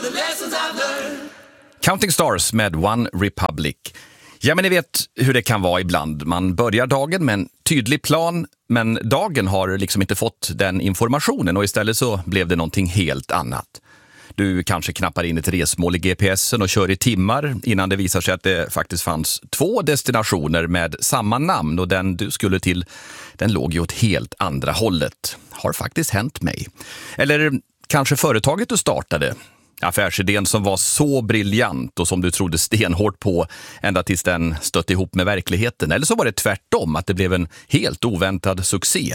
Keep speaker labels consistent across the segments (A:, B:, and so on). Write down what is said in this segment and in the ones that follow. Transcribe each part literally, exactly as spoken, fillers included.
A: Counting Stars med One Republic. Ja, men ni vet hur det kan vara ibland. Man börjar dagen med en tydlig plan, men dagen har liksom inte fått den informationen och istället så blev det någonting helt annat. Du kanske knappar in ett resmål i G P S'en och kör i timmar innan det visar sig att det faktiskt fanns två destinationer med samma namn och den du skulle till, den låg ju åt helt andra hållet. Har faktiskt hänt mig. Eller kanske företaget du startade. Affärsidén som var så briljant och som du trodde stenhårt på ända tills den stötte ihop med verkligheten. Eller så var det tvärtom, att det blev en helt oväntad succé.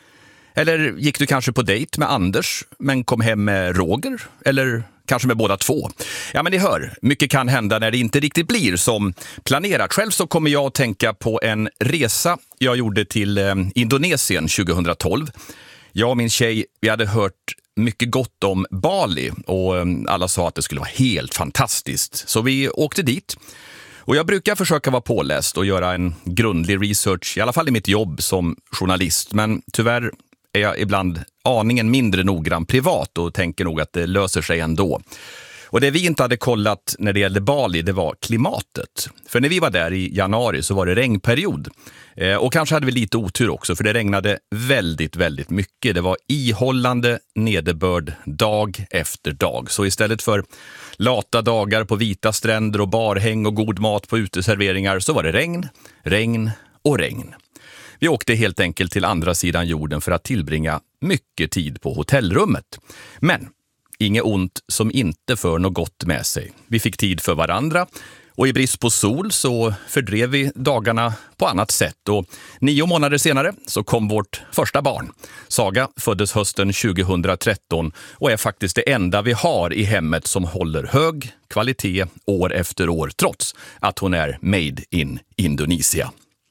A: Eller gick du kanske på dejt med Anders men kom hem med Roger? Eller kanske med båda två? Ja, men ni hör, mycket kan hända när det inte riktigt blir som planerat. Själv så kommer jag att tänka på en resa jag gjorde till eh, Indonesien tjugohundratolv. Jag och min tjej, vi hade hört mycket gott om Bali och alla sa att det skulle vara helt fantastiskt. Så vi åkte dit. Och jag brukar försöka vara påläst och göra en grundlig research, i alla fall i mitt jobb som journalist. Men tyvärr är jag ibland aningen mindre noggrann privat och tänker nog att det löser sig ändå. Och det vi inte hade kollat när det gällde Bali, det var klimatet. För när vi var där i januari så var det regnperiod. Eh, och kanske hade vi lite otur också, för det regnade väldigt, väldigt mycket. Det var ihållande nederbörd dag efter dag. Så istället för lata dagar på vita stränder och barhäng och god mat på uteserveringar så var det regn, regn och regn. Vi åkte helt enkelt till andra sidan jorden för att tillbringa mycket tid på hotellrummet. Men inget ont som inte för något gott med sig. Vi fick tid för varandra och i brist på sol så fördrev vi dagarna på annat sätt. Och nio månader senare så kom vårt första barn. Saga föddes hösten tjugohundratretton och är faktiskt det enda vi har i hemmet som håller hög kvalitet år efter år trots att hon är made in Indonesia.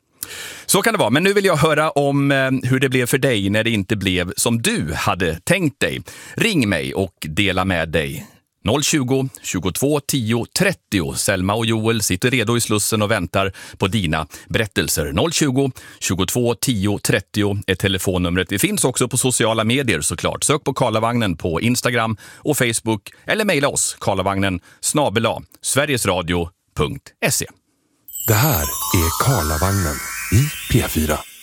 A: Så kan det vara, men nu vill jag höra om eh, hur det blev för dig när det inte blev som du hade tänkt dig. Ring mig och dela med dig. noll tjugo, tjugotvå tio, trettio. Selma och Joel sitter redo i Slussen och väntar på dina berättelser. noll tjugo, tjugotvå tio, trettio är telefonnumret. Vi finns också på sociala medier såklart. Sök på Karlavagnen på Instagram och Facebook eller mejla oss karlavagnen snabel-a sverigesradio punkt se.
B: Det här är Karlavagnen i P fyra.